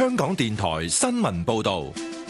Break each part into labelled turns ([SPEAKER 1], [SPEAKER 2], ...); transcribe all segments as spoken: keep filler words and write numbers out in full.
[SPEAKER 1] 香港電台新聞報道。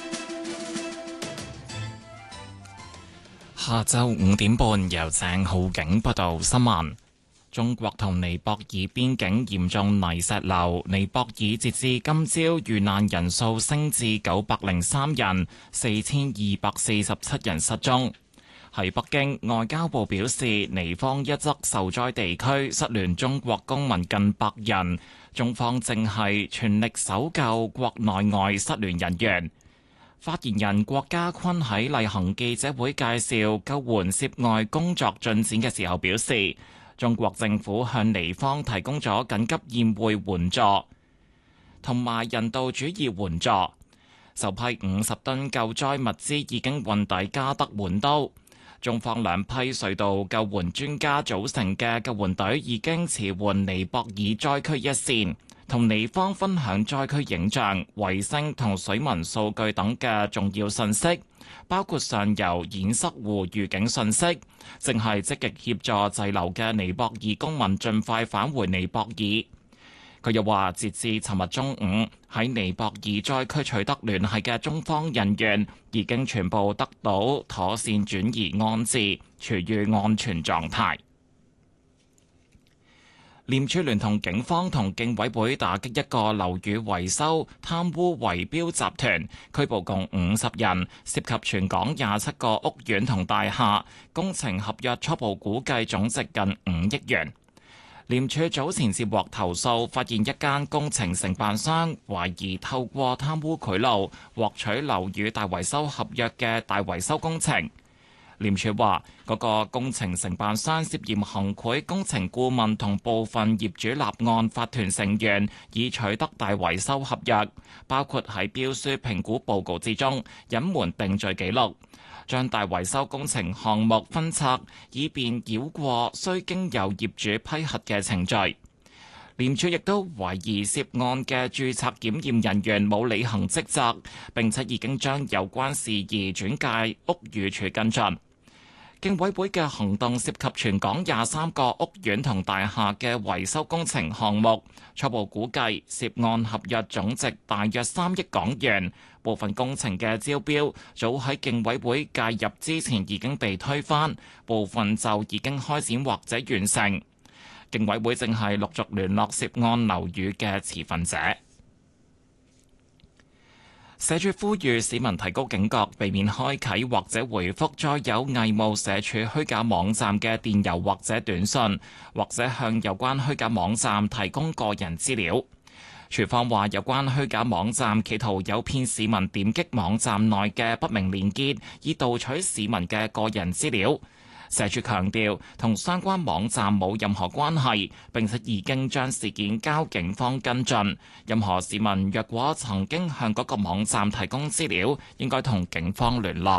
[SPEAKER 2] 下晝五點半，由鄭浩景報道新聞。中國同尼泊爾邊境嚴重泥石流，尼泊爾截至今朝遇難人數升至九百零三人，四千二百四十七人失蹤。喺北京，外交部表示，尼方一側受災地區失聯中國公民近百人，中方正係全力搜救國內外失聯人員。發言人郭家坤喺例行記者會介紹救援涉外工作進展嘅時候表示，中國政府向尼方提供咗緊急驗匯援助同埋人道主義援助，首批五十噸救災物資已經運抵加德滿都。中方兩批隧道救援專家組成嘅救援隊已經馳援尼泊爾災區一線，同尼方分享災區影像、衛星同水文數據等嘅重要信息，包括上游堰塞湖預警信息，正係積極協助滯留嘅尼泊爾公民盡快返回尼泊爾。佢又話，截至尋日中午，喺尼泊爾災區取得聯繫嘅中方人員已經全部得到妥善轉移安置，處於安全狀態。廉署聯同警方同競委會打擊一個樓宇維修貪污圍標集團，拘捕共五十人，涉及全港廿七個屋苑同大廈，工程合約初步估計總值近五億元。廉署早前接獲投訴，發現一間工程承辦商懷疑透過貪污賄賂獲取樓宇大維修合約嘅大維修工程。廉署話，嗰個工程承辦商涉嫌行賄工程顧問同部分業主立案法團成員，以取得大維修合約，包括喺標書評估報告之中隱瞞定罪記錄，將大維修工程項目分拆，以便繞過需經由業主批核嘅程序。廉署亦都懷疑涉案嘅註冊檢驗人員冇履行職責，並且已經將有關事宜轉介屋宇署跟進。競委會嘅行動涉及全港廿三個屋苑同大廈嘅維修工程項目，初步估計涉案合約總值大約三億港元。部分工程嘅招標早喺競委會介入之前已經被推翻，部分就已經開展或者完成。競委會正係陸續聯絡涉案樓宇嘅持份者。社署呼籲市民提高警覺，避免開啟或者回覆載有偽冒社署虛假網站嘅電郵或者短信，或者向有關虛假網站提供個人資料。署方話，有關虛假網站企圖誘騙市民點擊網站內嘅不明連結，以盜取市民嘅個人資料。社署強調，同相關網站冇任何關係，並且已經將事件交警方跟進。任何市民若果曾經向嗰個網站提供資料，應該同警方聯絡。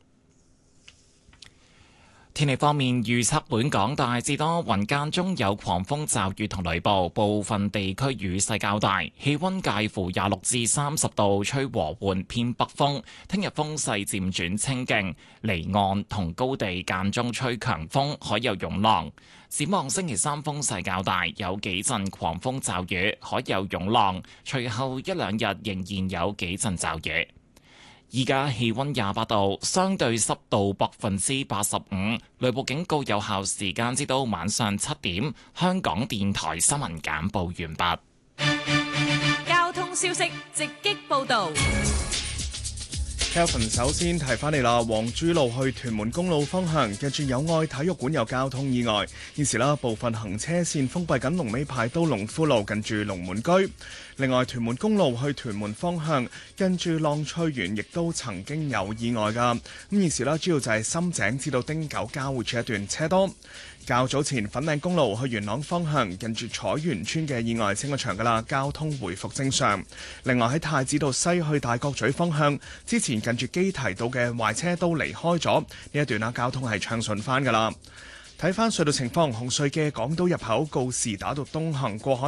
[SPEAKER 2] 天氣方面，預測本港大致多雲，間中有狂風驟雨同雷暴，部分地區雨勢較大，氣溫介乎廿六至三十度，吹和緩偏北風。聽日風勢漸轉清勁，離岸同高地間中吹強風，海有湧浪。展望星期三風勢較大，有幾陣狂風驟雨，海有湧浪。隨後一兩日仍然有幾陣驟雨。依家氣溫廿八度，相對濕度百分之八十五，雷暴警告有效時間至到晚上七點。香港電台新聞簡報完畢。
[SPEAKER 3] 交通消息直擊報道。
[SPEAKER 4] Kelvin 首先提翻你啦，黃珠路去屯門公路方向，近住友愛體育館有交通意外，現時啦部分行車線封閉緊，龍尾排到龍富路近住龍門居。另外，屯門公路去屯門方向，近住浪翠園亦都曾經有意外噶。咁現時啦，主要就係深井至到汀九交匯處一段車多。較早前粉嶺公路去元朗方向，近住彩園村嘅意外清咗場噶啦，交通回復正常。另外喺太子道西去大角咀方向，之前近住基提道嘅壞車都離開咗，呢一段啦交通係暢順翻噶啦。睇翻隧道情況，紅隧嘅港島入口告士打道東行過海